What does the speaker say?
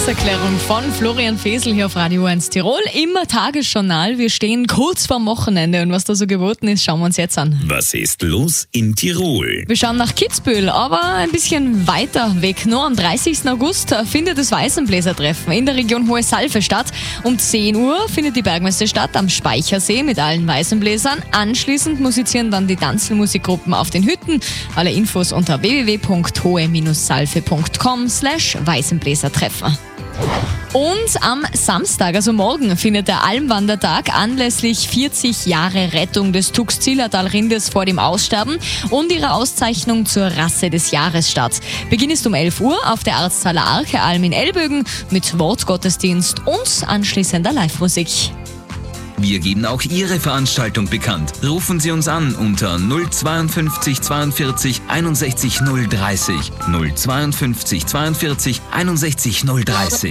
Verkehrserklärung von Florian Fesel hier auf Radio 1 Tirol. Immer Tagesjournal. Wir stehen kurz vorm Wochenende und was da so geboten ist, schauen wir uns jetzt an. Was ist los in Tirol? Wir schauen nach Kitzbühel, aber ein bisschen weiter weg. Nur am 30. August findet das Weißenbläsertreffen in der Region Hohe Salve statt. Um 10 Uhr findet die Bergmesse statt am Speichersee mit allen Weißenbläsern. Anschließend musizieren dann die Tanzelmusikgruppen auf den Hütten. Alle Infos unter www.hohe-salve.com/Weißenbläsertreffen. Und am Samstag, also morgen, findet der Almwandertag anlässlich 40 Jahre Rettung des Tuxzillertal-Rindes vor dem Aussterben und ihrer Auszeichnung zur Rasse des Jahres statt. Beginn ist um 11 Uhr auf der Arztaler Arche Alm in Elbögen mit Wortgottesdienst und anschließender Live-Musik. Wir geben auch Ihre Veranstaltung bekannt. Rufen Sie uns an unter 052 42 61 030. 052 42 61 030.